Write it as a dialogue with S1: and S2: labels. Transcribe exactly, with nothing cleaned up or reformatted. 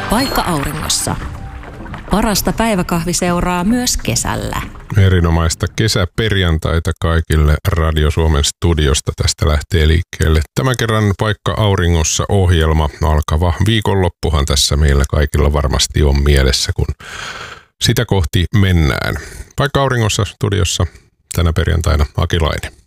S1: Paikka Auringossa. Parasta päiväkahviseuraa myös kesällä.
S2: Erinomaista kesäperjantaita kaikille Radio Suomen studiosta. Tästä lähtee liikkeelle tämän kerran Paikka Auringossa -ohjelma. Alkava viikonloppuhan tässä meillä kaikilla varmasti on mielessä, kun sitä kohti mennään. Paikka Auringossa studiossa tänä perjantaina Aki Laine.